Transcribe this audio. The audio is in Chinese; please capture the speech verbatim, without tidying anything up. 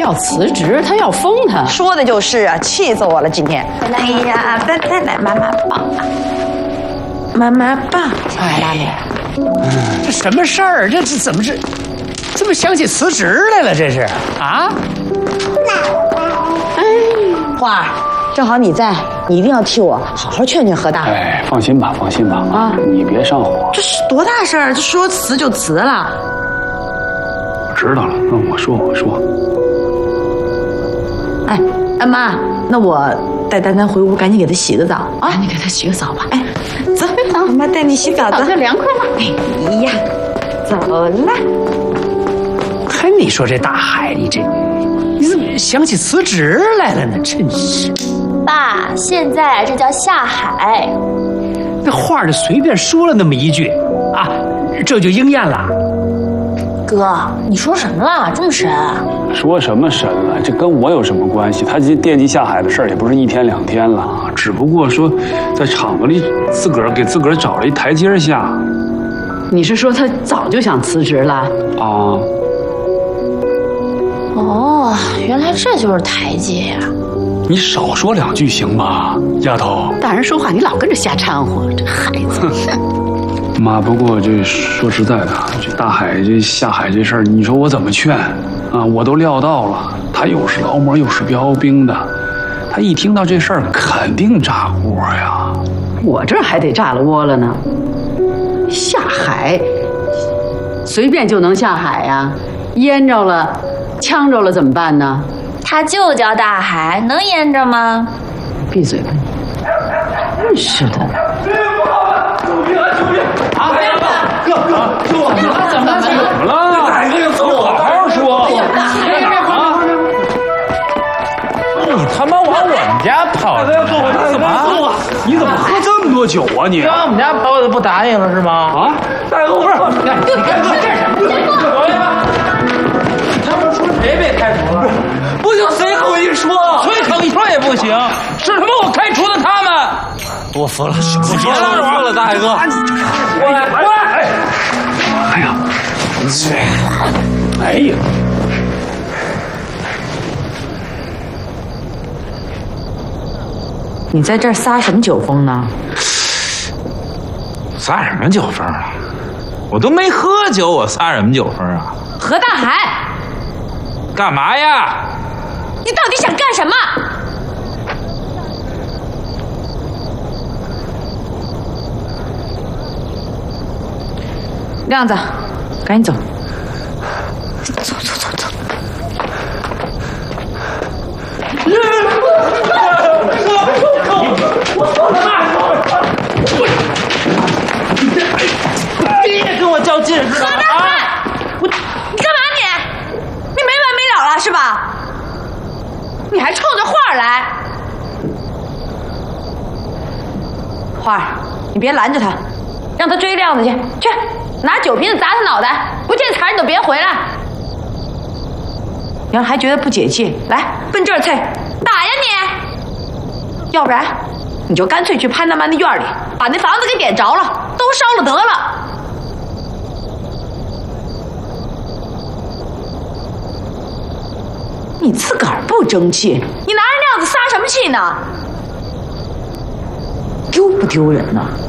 要辞职，他要封他。 说的就是啊，气死我了！今天，哎呀，再再来妈妈抱，妈妈抱， 哎，这什么事儿？这这怎么是？怎么想起辞职来了？这是啊？ 哎，花儿，正好你在，你一定要替我好好劝劝何大。 哎，放心吧，放心吧啊，你别上火。 这是多大事儿？这说辞就辞了。 我知道了，那我说我说。 哎，哎妈，那我带丹丹回屋，赶紧给她洗个澡啊！ 赶紧给他洗个澡吧。 哎，走，妈妈带你洗澡澡走。 就凉快了。 哎呀，走了。 还你说这大海，你这你怎么想起辞职来了呢？真是。 爸，现在这叫下海。 那话就随便说了那么一句啊，这就应验了。 哥，你说什么了？这么神？ 说什么神了？这跟我有什么关系？他这惦记下海的事儿也不是一天两天了，只不过说在厂子里自个儿给自个儿找了一台阶下。 你是说他早就想辞职了？ 啊。 哦，原来这就是台阶呀！ 你少说两句行吗，丫头？ 大人说话你老跟着瞎掺和，这孩子。 妈，不过这说实在的，这大海这下海这事儿，你说我怎么劝啊？我都料到了，他又是劳模又是标兵的，他一听到这事儿肯定炸锅呀。 我这还得炸了窝了呢。下海，随便就能下海呀？淹着了。呛着了怎么办呢？ 它就叫大海，能淹着吗？ 闭嘴吧你！真是的。 救命啊！救命！啊！哥哥，救我！怎么了？怎么了？这大哥要走，好好说。啊！ 你他妈往我们家跑！ 大哥，我怎么？你怎么喝这么多酒啊你？ 往我们家跑我就不答应了是吗？ 啊！大哥，不是， 你干这什么？ 谁被开除了？ 不行，随口一说， 随口一说也不行，是他妈我开除的他们。我服了，我别拉着玩了，大爷哥，过来，过来！ 哎呀，哎呀， 你在这儿撒什么酒疯呢？ 撒什么酒疯啊？我都没喝酒，我撒什么酒疯啊？ 何大海。 干嘛呀？ 你到底想干什么？ 亮子，赶紧走。 走走走走。 你也跟我较劲似的啊！ 我，你干嘛你？你没完没了了是吧？你还冲着花儿来？花儿，你别拦着他，让他追亮子去，去拿酒瓶子砸他脑袋，不见财你就别回来。你要还觉得不解气，来奔这儿去打呀你！要不然你就干脆去潘大妈那院里，把那房子给点着了，都烧了得了。你自个儿不争气，你拿着亮子撒什么气呢？丢不丢人呢？